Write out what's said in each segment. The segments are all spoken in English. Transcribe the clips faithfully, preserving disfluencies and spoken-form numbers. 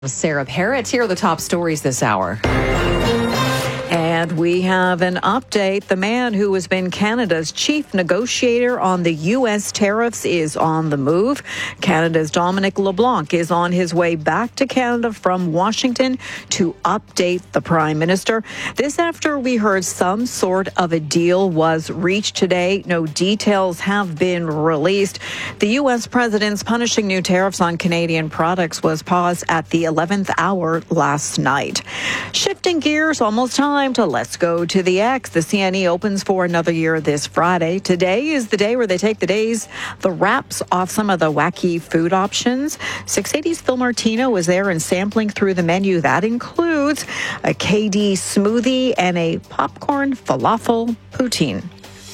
Sarah Parrott, here are the top stories this hour. And we have an update. The man who has been Canada's chief negotiator on the U S tariffs is on the move. Canada's Dominic LeBlanc is on his way back to Canada from Washington to update the Prime Minister. This after we heard some sort of a deal was reached today. No details have been released. The U S president's punishing new tariffs on Canadian products was paused at the eleventh hour last night. Shifting gears, almost time to let's go to the X. The C N E opens for another year this Friday. Today is the day where they take the days, the wraps off some of the wacky food options. six eighty's Phil Martino was there and sampling through the menu. That includes a K D smoothie and a popcorn falafel poutine.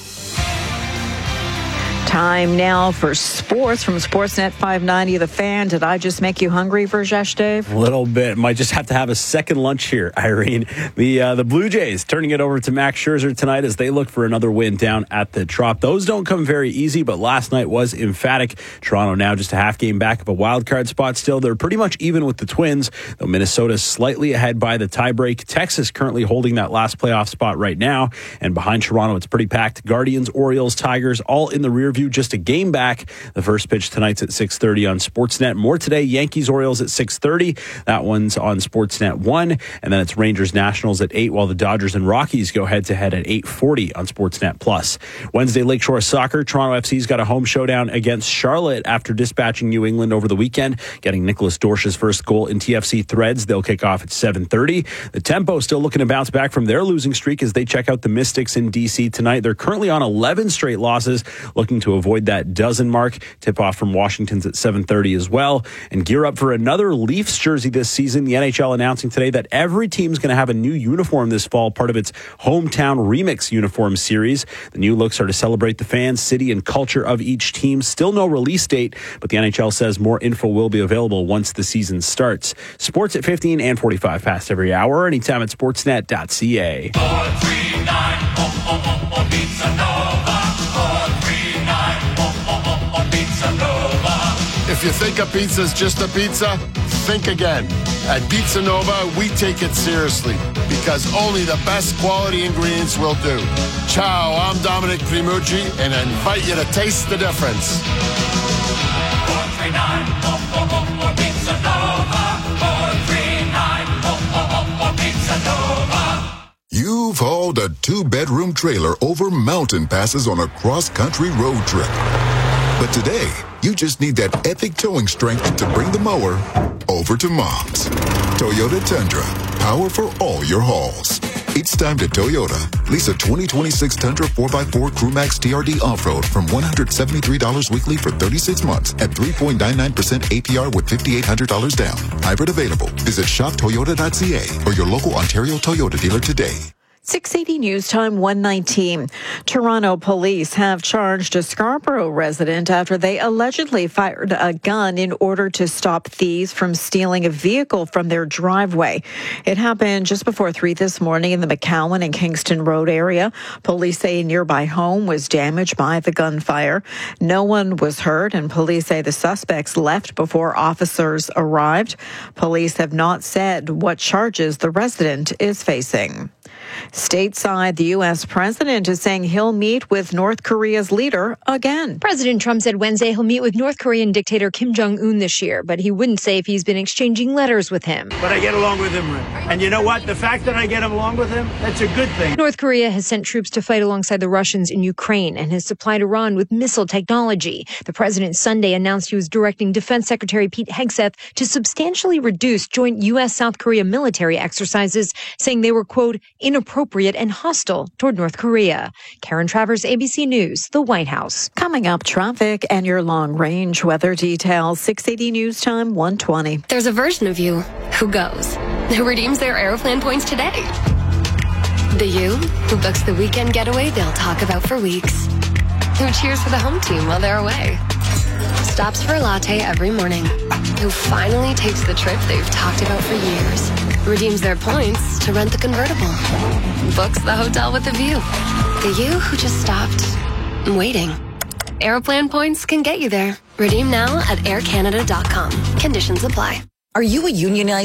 Time now for sports from Sportsnet five ninety. The Fan. Did I just make you hungry, Verjesh Dave? A little bit. Might just have to have a second lunch here, Irene. The uh, the Blue Jays turning it over to Max Scherzer tonight as they look for another win down at the Trop. Those don't come very easy, but last night was emphatic. Toronto now just a half game back of a wild card spot still. They're pretty much even with the Twins, though Minnesota's slightly ahead by the tiebreak. Texas currently holding that last playoff spot right now, and behind Toronto, it's pretty packed. Guardians, Orioles, Tigers, all in the rear view, just a game back. The first pitch tonight's at six thirty on Sportsnet. More today, Yankees, Orioles at six thirty. That one's on Sportsnet one. And then it's Rangers, Nationals at eight, while the Dodgers and Rockies go head-to-head at eight forty on Sportsnet Plus. Wednesday, Lakeshore Soccer. Toronto F C's got a home showdown against Charlotte after dispatching New England over the weekend, getting Nicholas Dorsch's first goal in T F C Threads. They'll kick off at seven thirty. The Tempo still looking to bounce back from their losing streak as they check out the Mystics in D C tonight. They're currently on eleven straight losses, looking to avoid that dozen mark. Tip off from Washington's at seven thirty as well. And gear up for another Leafs jersey this season. The N H L announcing today that every team's going to have a new uniform this fall, part of its Hometown Remix uniform series. The new looks are to celebrate the fans, city, and culture of each team. Still no release date, but the N H L says more info will be available once the season starts. Sports at fifteen and forty-five past every hour, anytime at sportsnet dot c a. four three nine, oh, oh, oh, oh, Pizza Nova. four three nine, oh, oh, oh, oh, Pizza Nova. If you think a pizza's just a pizza, think again. At Pizza Nova, we take it seriously because only the best quality ingredients will do. Ciao, I'm Dominic Primucci, and I invite you to taste the difference. four three nine, oh, oh, oh, oh, Pizza Nova. four three nine, oh, oh, oh, oh, Pizza Nova. You've hauled a two-bedroom trailer over mountain passes on a cross-country road trip. But today, you just need that epic towing strength to bring the mower over to Mom's. Toyota Tundra, power for all your hauls. It's time to Toyota. Lease a twenty twenty-six Tundra four by four CrewMax T R D Off-Road from one hundred seventy-three dollars weekly for thirty-six months at three point nine nine percent A P R with five thousand eight hundred dollars down. Hybrid available. Visit shop toyota dot c a or your local Ontario Toyota dealer today. six eighty News Time one nineteen. Toronto police have charged a Scarborough resident after they allegedly fired a gun in order to stop thieves from stealing a vehicle from their driveway. It happened just before three this morning in the McCowan and Kingston Road area. Police say a nearby home was damaged by the gunfire. No one was hurt, and police say the suspects left before officers arrived. Police have not said what charges the resident is facing. Stateside, the U S president is saying he'll meet with North Korea's leader again. President Trump said Wednesday he'll meet with North Korean dictator Kim Jong-un this year, but he wouldn't say if he's been exchanging letters with him. But I get along with him. And you know what? The fact that I get along with him, that's a good thing. North Korea has sent troops to fight alongside the Russians in Ukraine and has supplied Iran with missile technology. The president Sunday announced he was directing Defense Secretary Pete Hegseth to substantially reduce joint U S South Korea military exercises, saying they were, quote, inappropriate and hostile toward North Korea. Karen Travers, A B C News, the White House. Coming up, traffic and your long-range weather details. six eighty News Time, one twenty. There's a version of you who goes, who redeems their Aeroplan points today. The you who books the weekend getaway they'll talk about for weeks. Who cheers for the home team while they're away. Stops for a latte every morning. Who finally takes the trip they've talked about for years. Redeems their points to rent the convertible. Books the hotel with a view. The you who just stopped waiting. Aeroplan points can get you there. Redeem now at air canada dot com. Conditions apply. Are you a unionized